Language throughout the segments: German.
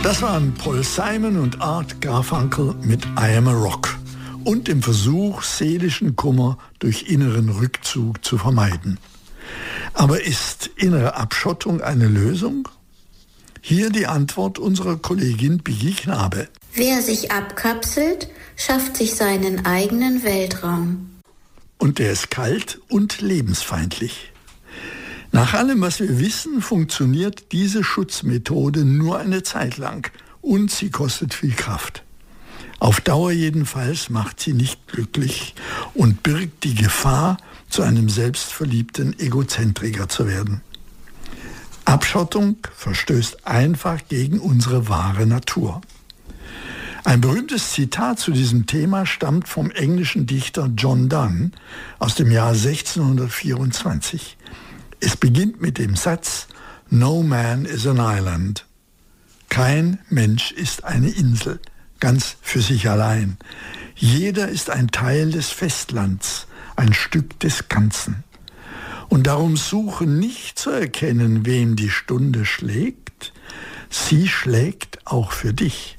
Das waren Paul Simon und Art Garfunkel mit I Am a Rock und dem Versuch, seelischen Kummer durch inneren Rückzug zu vermeiden. Aber ist innere Abschottung eine Lösung? Hier die Antwort unserer Kollegin Biggi Knabe. Wer sich abkapselt, schafft sich seinen eigenen Weltraum. Und der ist kalt und lebensfeindlich. Nach allem, was wir wissen, funktioniert diese Schutzmethode nur eine Zeit lang und sie kostet viel Kraft. Auf Dauer jedenfalls macht sie nicht glücklich und birgt die Gefahr, zu einem selbstverliebten Egozentriker zu werden. Abschottung verstößt einfach gegen unsere wahre Natur. Ein berühmtes Zitat zu diesem Thema stammt vom englischen Dichter John Donne aus dem Jahr 1624. Es beginnt mit dem Satz: No man is an island. Kein Mensch ist eine Insel, ganz für sich allein. Jeder ist ein Teil des Festlands, ein Stück des Ganzen. Und darum suche nicht zu erkennen, wem die Stunde schlägt. Sie schlägt auch für dich.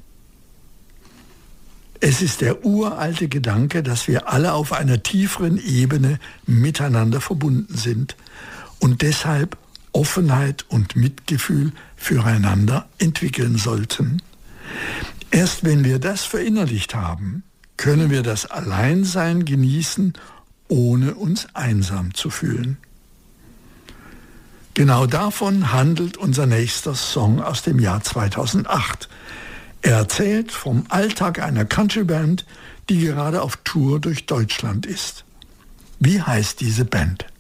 Es ist der uralte Gedanke, dass wir alle auf einer tieferen Ebene miteinander verbunden sind und deshalb Offenheit und Mitgefühl füreinander entwickeln sollten. Erst wenn wir das verinnerlicht haben, können wir das Alleinsein genießen, ohne uns einsam zu fühlen. Genau davon handelt unser nächster Song aus dem Jahr 2008. Er erzählt vom Alltag einer Countryband, die gerade auf Tour durch Deutschland ist. Wie heißt diese Band?